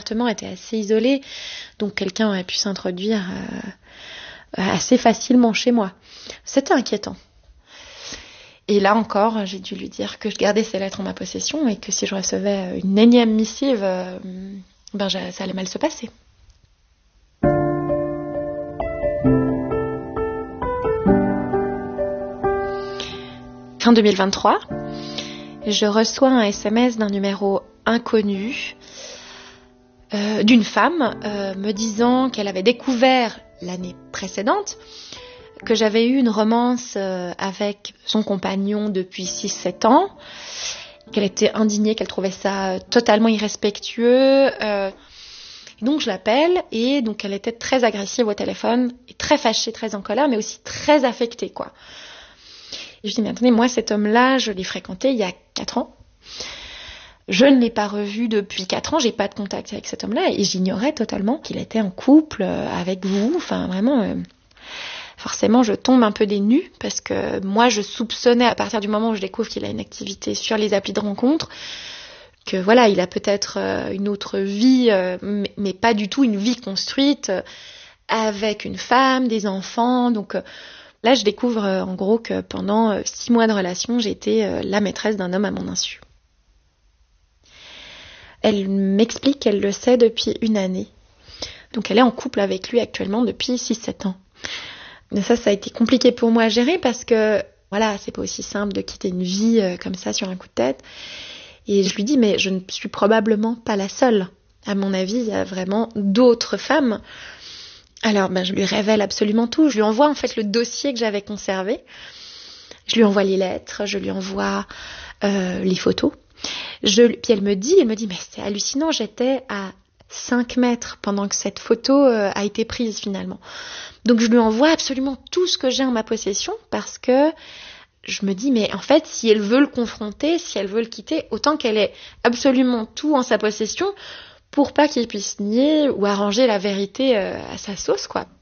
appartement était assez isolé, donc quelqu'un aurait pu s'introduire assez facilement chez moi. C'était inquiétant. Et là encore, j'ai dû lui dire que je gardais ces lettres en ma possession et que si je recevais une énième missive, ça allait mal se passer. Fin 2023, je reçois un SMS d'un numéro inconnu d'une femme me disant qu'elle avait découvert l'année précédente que j'avais eu une romance avec son compagnon depuis 6-7 ans, qu'elle était indignée, qu'elle trouvait ça totalement irrespectueux. Donc je l'appelle et donc elle était très agressive au téléphone, et très fâchée, très en colère, mais aussi très affectée, quoi. Et je dis, mais attendez, moi cet homme-là, je l'ai fréquenté il y a 4 ans. Je ne l'ai pas revu depuis 4 ans, j'ai pas de contact avec cet homme-là et j'ignorais totalement qu'il était en couple avec vous. Enfin, vraiment, forcément, je tombe un peu des nues parce que moi, je soupçonnais à partir du moment où je découvre qu'il a une activité sur les applis de rencontre que voilà, il a peut-être une autre vie, mais pas du tout une vie construite avec une femme, des enfants. Donc là, je découvre en gros que pendant 6 mois de relation, j'ai été la maîtresse d'un homme à mon insu. Elle m'explique qu'elle le sait depuis 1 année. Donc elle est en couple avec lui actuellement depuis 6-7 ans. Mais ça a été compliqué pour moi à gérer parce que voilà, c'est pas aussi simple de quitter une vie comme ça sur un coup de tête. Et je lui dis, mais je ne suis probablement pas la seule. À mon avis, il y a vraiment d'autres femmes. Alors, je lui révèle absolument tout. Je lui envoie en fait le dossier que j'avais conservé. Je lui envoie les lettres, je lui envoie les photos. Puis elle me dit, mais c'est hallucinant, j'étais à 5 mètres pendant que cette photo a été prise finalement. Donc je lui envoie absolument tout ce que j'ai en ma possession parce que je me dis, mais en fait, si elle veut le confronter, si elle veut le quitter, autant qu'elle ait absolument tout en sa possession pour pas qu'il puisse nier ou arranger la vérité à sa sauce, quoi.